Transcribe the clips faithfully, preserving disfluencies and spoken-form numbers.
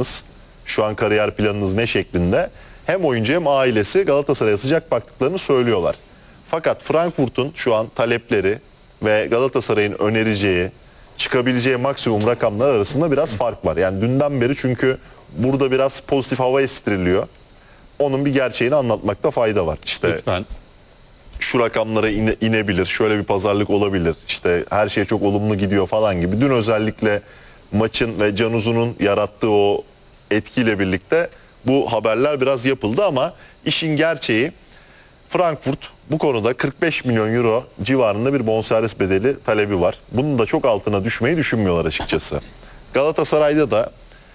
planınız, şu an kariyer planınız ne şeklinde hem oyuncu hem ailesi Galatasaray'a sıcak baktıklarını söylüyorlar. Fakat Frankfurt'un şu an talepleri ve Galatasaray'ın önereceği, çıkabileceği maksimum rakamlar arasında biraz fark var. Yani dünden beri çünkü burada biraz pozitif hava estiriliyor. Onun bir gerçeğini anlatmakta fayda var. İşte Lütfen. Şu rakamlara ine, inebilir, şöyle bir pazarlık olabilir, işte her şey çok olumlu gidiyor falan gibi. Dün özellikle maçın ve Can Uzun'un yarattığı o etkiyle birlikte bu haberler biraz yapıldı ama işin gerçeği Frankfurt bu konuda kırk beş milyon euro civarında bir bonservis bedeli talebi var. Bunun da çok altına düşmeyi düşünmüyorlar açıkçası. Galatasaray'da da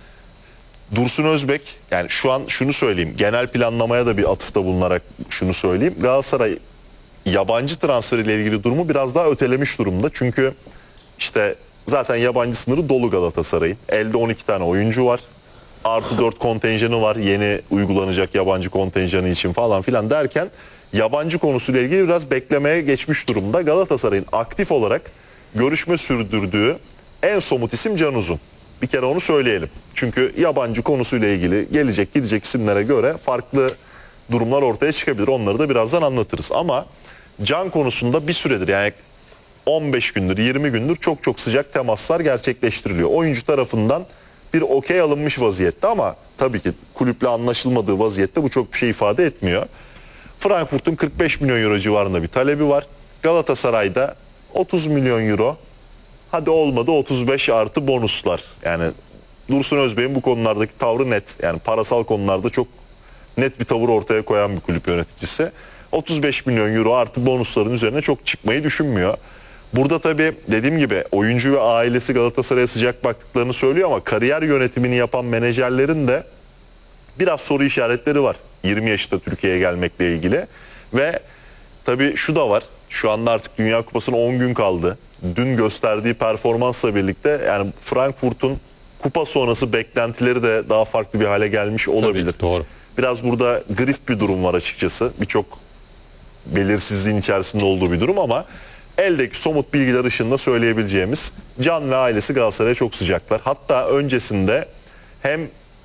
Dursun Özbek, yani şu an şunu söyleyeyim, genel planlamaya da bir atıfta bulunarak şunu söyleyeyim. Galatasaray yabancı transferiyle ilgili durumu biraz daha ötelemiş durumda. Çünkü işte zaten yabancı sınırı dolu Galatasaray'ın. Elde on iki tane oyuncu var. Artı dört kontenjanı var yeni uygulanacak yabancı kontenjanı için falan filan derken yabancı konusuyla ilgili biraz beklemeye geçmiş durumda. Galatasaray'ın aktif olarak görüşme sürdürdüğü en somut isim Can Uzun. Bir kere onu söyleyelim. Çünkü yabancı konusuyla ilgili gelecek gidecek isimlere göre farklı durumlar ortaya çıkabilir. Onları da birazdan anlatırız. Ama Can konusunda bir süredir, yani on beş gündür yirmi gündür çok çok sıcak temaslar gerçekleştiriliyor. Oyuncu tarafından bir okey alınmış vaziyette ama tabii ki kulüple anlaşılmadığı vaziyette bu çok bir şey ifade etmiyor. Frankfurt'un kırk beş milyon euro civarında bir talebi var. Galatasaray'da otuz milyon euro, hadi olmadı otuz beş artı bonuslar. Yani Dursun Özbek'in bu konulardaki tavrı net. Yani parasal konularda çok net bir tavır ortaya koyan bir kulüp yöneticisi. otuz beş milyon euro artı bonusların üzerine çok çıkmayı düşünmüyor. Burada tabii dediğim gibi oyuncu ve ailesi Galatasaray'a sıcak baktıklarını söylüyor ama kariyer yönetimini yapan menajerlerin de biraz soru işaretleri var. yirmi yaşında Türkiye'ye gelmekle ilgili. Ve tabii şu da var. Şu anda artık Dünya Kupası'na on gün kaldı. Dün gösterdiği performansla birlikte yani Frankfurt'un kupa sonrası beklentileri de daha farklı bir hale gelmiş olabilir. Tabii, doğru. Biraz burada grif bir durum var açıkçası. Birçok belirsizliğin içerisinde olduğu bir durum ama eldeki somut bilgiler ışığında söyleyebileceğimiz Can ve ailesi Galatasaray'a çok sıcaklar. Hatta öncesinde hem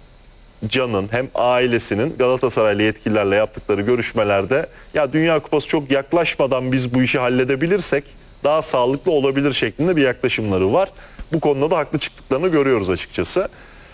Can'ın hem ailesinin Galatasaraylı yetkililerle yaptıkları görüşmelerde ya Dünya Kupası çok yaklaşmadan biz bu işi halledebilirsek daha sağlıklı olabilir şeklinde bir yaklaşımları var. Bu konuda da haklı çıktıklarını görüyoruz açıkçası.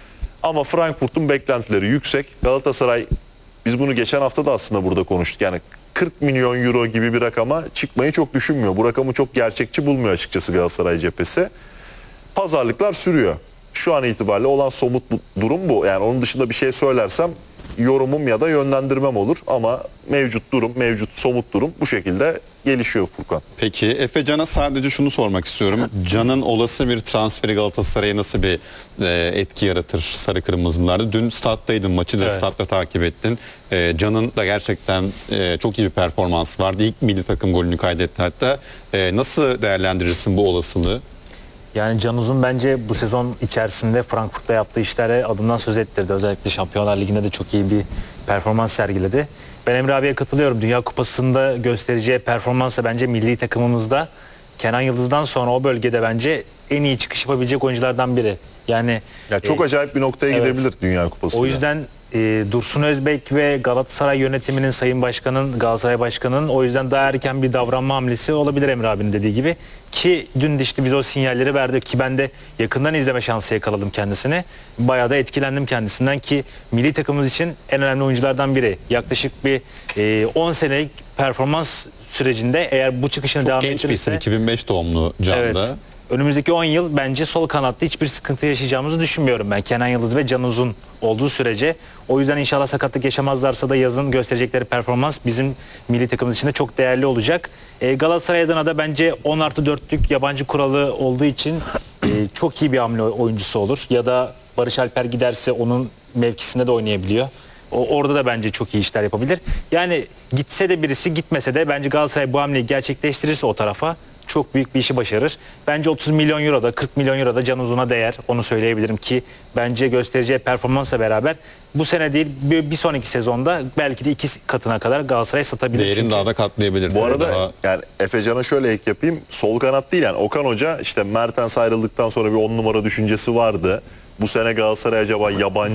Ama Frankfurt'un beklentileri yüksek. Galatasaray, biz bunu geçen hafta da aslında burada konuştuk. Yani kırk milyon euro gibi bir rakama çıkmayı çok düşünmüyor. Bu rakamı çok gerçekçi bulmuyor açıkçası Galatasaray cephesi. Pazarlıklar sürüyor. Şu an itibariyle olan somut durum bu. Yani onun dışında bir şey söylersem yorumum ya da yönlendirmem olur. Ama mevcut durum, mevcut somut durum bu şekilde gelişiyor Furkan. Peki Efe Can'a sadece şunu sormak istiyorum. Can'ın olası bir transferi Galatasaray'a nasıl bir e, etki yaratır Sarı Kırmızılarda? Dün stat'taydın, maçı da evet. Stat'ta takip ettin. E, Can'ın da gerçekten e, çok iyi bir performans vardı. İlk milli takım golünü kaydetti hatta. E, nasıl değerlendirirsin bu olasılığı? Yani Can Uzun bence bu sezon içerisinde Frankfurt'ta yaptığı işlere adından söz ettirdi. Özellikle Şampiyonlar Ligi'nde de çok iyi bir performans sergiledi. Ben Emre abiye katılıyorum. Dünya Kupası'nda göstereceği performansla bence milli takımımızda Kenan Yıldız'dan sonra o bölgede bence en iyi çıkış yapabilecek oyunculardan biri. Yani ya çok e, acayip bir noktaya evet, gidebilir Dünya Kupası'nda. O yüzden e, Dursun Özbek ve Galatasaray yönetiminin, Sayın Başkan'ın, Galatasaray Başkanı'nın o yüzden daha erken bir davranma hamlesi olabilir Emre abinin dediği gibi. Ki dün de işte biz o sinyalleri verdik ki ben de yakından izleme şansı yakaladım kendisini. Bayağı da etkilendim kendisinden ki milli takımımız için en önemli oyunculardan biri. Yaklaşık bir e, on senelik performans sürecinde eğer bu çıkışını çok devam genç ettirirse... bir iki bin beş doğumlu Can'da. Evet. Önümüzdeki on yıl bence sol kanatta hiçbir sıkıntı yaşayacağımızı düşünmüyorum ben. Kenan Yıldız ve Can Uzun olduğu sürece. O yüzden inşallah sakatlık yaşamazlarsa da yazın gösterecekleri performans bizim milli takımımız için de çok değerli olacak. E, Galatasaray adına da bence on artı dörtlük yabancı kuralı olduğu için e, çok iyi bir hamle oyuncusu olur. Ya da Barış Alper giderse onun mevkisinde de oynayabiliyor. O, orada da bence çok iyi işler yapabilir. Yani gitse de birisi, gitmese de bence Galatasaray bu hamleyi gerçekleştirirse o tarafa çok büyük bir işi başarır. Bence otuz milyon euro da kırk milyon euro da Can Uzun'a değer. Onu söyleyebilirim ki bence göstereceği performansla beraber bu sene değil bir, bir sonraki sezonda belki de iki katına kadar Galatasaray satabilir. Değerini çünkü. daha da katlayabilir. Bu arada daha... yani Efe Can'a şöyle ek yapayım. Sol kanat değil yani Okan Hoca işte Mertens ayrıldıktan sonra bir on numara düşüncesi vardı. Bu sene Galatasaray acaba yabancı